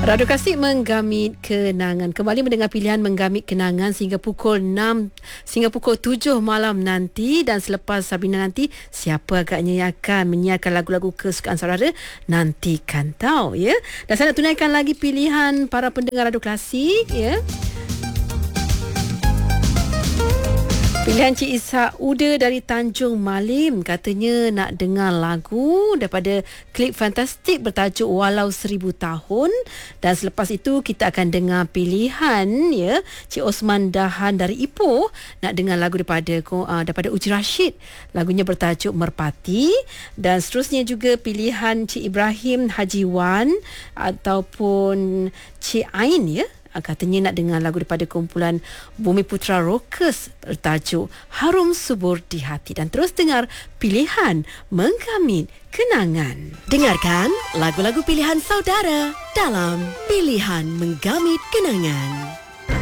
Radio Klasik menggamit kenangan. Kembali mendengar pilihan menggamit kenangan sehingga pukul 6 sehingga pukul 7 malam nanti. Dan selepas Sabrina nanti, siapa agaknya yang akan menyiarkan lagu-lagu kesukaan saudara? Nantikan tahu, ya. Dan saya nak tunaikan lagi pilihan para pendengar Radio Klasik, ya. Pilihan Cik Ishak Uda dari Tanjung Malim, katanya nak dengar lagu daripada klip fantastik bertajuk Walau 1000 Tahun. Dan selepas itu kita akan dengar pilihan, ya, Cik Osman Dahan dari Ipoh, nak dengar lagu daripada Uji Rashid, lagunya bertajuk Merpati. Dan seterusnya juga pilihan Cik Ibrahim Haji Wan ataupun Cik Ain, ya, katanya nak dengar lagu daripada kumpulan Bumi Putra Rockers bertajuk Harum Subur di Hati. Dan terus dengar pilihan menggamit kenangan. Dengarkan lagu-lagu pilihan saudara dalam Pilihan Menggamit Kenangan.